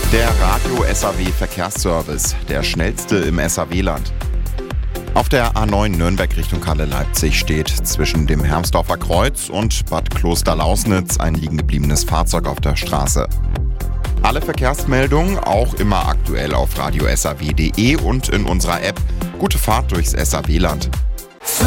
Der Radio SAW Verkehrsservice, der schnellste im SAW-Land. Auf der A9 Nürnberg Richtung Halle Leipzig steht zwischen dem Hermsdorfer Kreuz und Bad Klosterlausnitz ein liegen gebliebenes Fahrzeug auf der Straße. Alle Verkehrsmeldungen auch immer aktuell auf radiosaw.de und in unserer App. Gute Fahrt durchs SAW-Land.